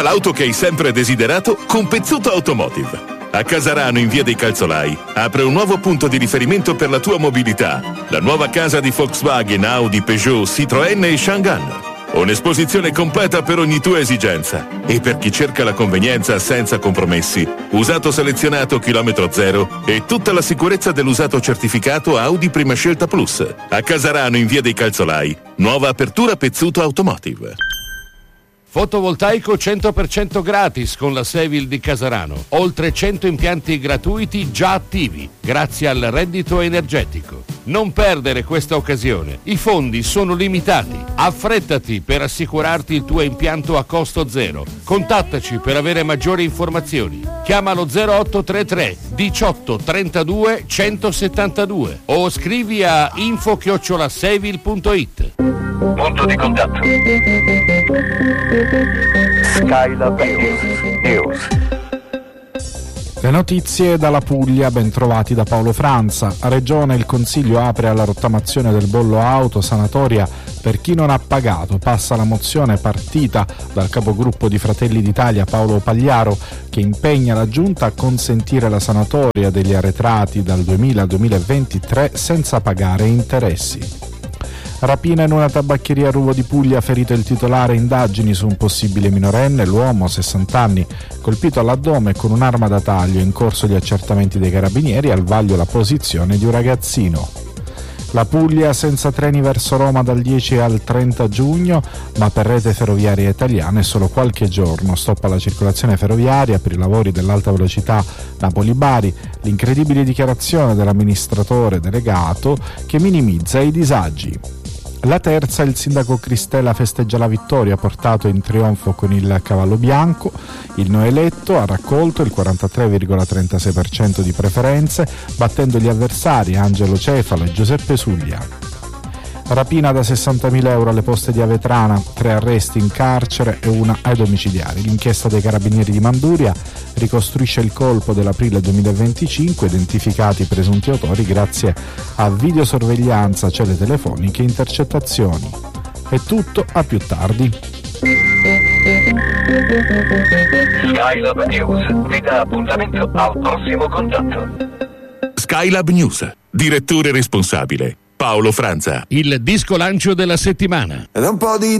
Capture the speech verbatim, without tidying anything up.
l'auto che hai sempre desiderato con Pezzuto Automotive. A Casarano, in via dei Calzolai, apre un nuovo punto di riferimento per la tua mobilità. La nuova casa di Volkswagen, Audi, Peugeot, Citroën e Chang'an. Un'esposizione completa per ogni tua esigenza. E per chi cerca la convenienza senza compromessi, usato selezionato chilometro zero e tutta la sicurezza dell'usato certificato Audi Prima Scelta Plus. A Casarano, in via dei Calzolai, nuova apertura Pezzuto Automotive. Fotovoltaico cento per cento gratis con la Sevil di Casarano. Oltre cento impianti gratuiti già attivi, grazie al reddito energetico. Non perdere questa occasione. I fondi sono limitati. Affrettati per assicurarti il tuo impianto a costo zero. Contattaci per avere maggiori informazioni. Chiamalo zero otto tre tre diciotto trentadue centosettantadue o scrivi a info chiocciola sevil punto it. Punto di contatto. Skylab News. Le notizie dalla Puglia, ben trovati da Paolo Franza. A Regione il Consiglio apre alla rottamazione del bollo auto, sanatoria per chi non ha pagato. Passa la mozione partita dal capogruppo di Fratelli d'Italia Paolo Pagliaro, che impegna la Giunta a consentire la sanatoria degli arretrati dal duemila al duemilaventitré senza pagare interessi. Rapina in una tabaccheria a Ruvo di Puglia, ferito il titolare, indagini su un possibile minorenne, l'uomo, sessanta anni, colpito all'addome con un'arma da taglio, in corso gli accertamenti dei carabinieri, al vaglio la posizione di un ragazzino. La Puglia senza treni verso Roma dal dieci al trenta giugno, ma per Rete Ferroviaria Italiana è solo qualche giorno. Stop alla circolazione ferroviaria per i lavori dell'alta velocità Napoli-Bari, l'incredibile dichiarazione dell'amministratore delegato che minimizza i disagi. La terza, il sindaco Cristella festeggia la vittoria, portato in trionfo con il cavallo bianco. Il no eletto ha raccolto il quarantatré virgola trentasei per cento di preferenze, battendo gli avversari Angelo Cefalo e Giuseppe Suglia. Rapina da sessantamila euro alle poste di Avetrana, tre arresti in carcere e una ai domiciliari. L'inchiesta dei carabinieri di Manduria ricostruisce il colpo dell'aprile duemilaventicinque, identificati i presunti autori grazie a videosorveglianza, celle telefoniche e intercettazioni. È tutto, a più tardi. Skylab News vi dà appuntamento al prossimo contatto. Skylab News, direttore responsabile Paolo Franza. Il disco lancio della settimana. Ed un po' di